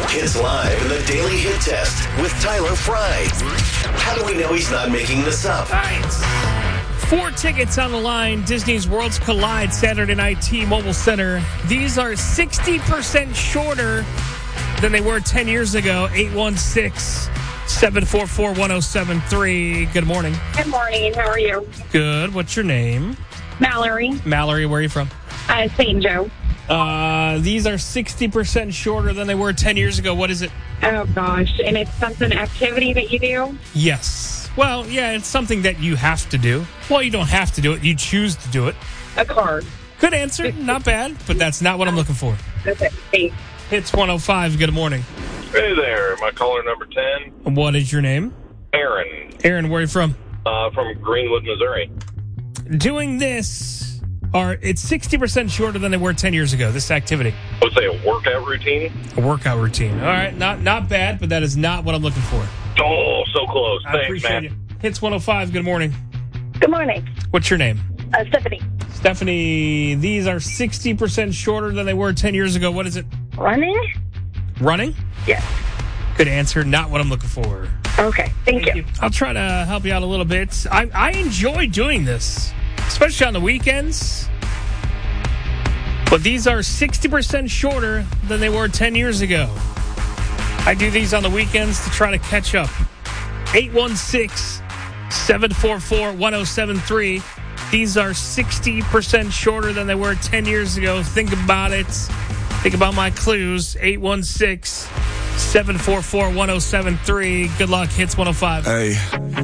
Hits live in the Daily Hit Test with Tyler Fry. How do we know he's not making this up? All right. 4 tickets on the line. Disney's Worlds Collide Saturday night, T-Mobile Center. These are 60% shorter than they were 10 years ago. 816-744-1073. Good morning. Good morning. How are you? Good. What's your name? Mallory. Mallory, where are you from? St. Joe. These are 60% shorter than they were 10 years ago. What is it? Oh, gosh. And it's something activity that you do? Yes. Well, yeah, it's something that you have to do. Well, you don't have to do it. You choose to do it. A card. Good answer. Not bad, but that's not what I'm looking for. That's it. Thanks. Hits 105. Good morning. Hey there, my caller number 10, What is your name? Aaron, Aaron, where are you from? from Greenwood, Missouri. Doing this, it's 60% shorter than they were 10 years ago, this activity. I would say a workout routine. A workout routine. All right, not bad, but that is not what I'm looking for. Oh, so close. I Thanks, appreciate man. it. Hits 105. Good morning. Good morning. What's your name? Stephanie. Stephanie, these are 60% shorter than they were 10 years ago. What is it? Running? Running? Yes. Good answer. Not what I'm looking for. Okay. Thank you. I'll try to help you out a little bit. I enjoy doing this, especially on the weekends. But these are 60% shorter than they were 10 years ago. I do these on the weekends to try to catch up. 816-744-1073. These are 60% shorter than they were 10 years ago. Think about it. Think about my clues. 816-744-1073. Good luck. Hits 105. Hey.